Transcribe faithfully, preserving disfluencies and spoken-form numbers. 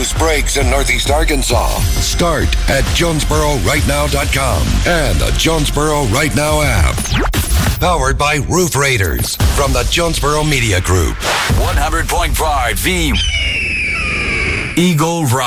news breaks in Northeast Arkansas. Start at Jonesboro Right Now dot com and the Jonesboro Right Now app. Powered by Roof Raiders from the Jonesboro Media Group. one hundred point five The Eagle Rock.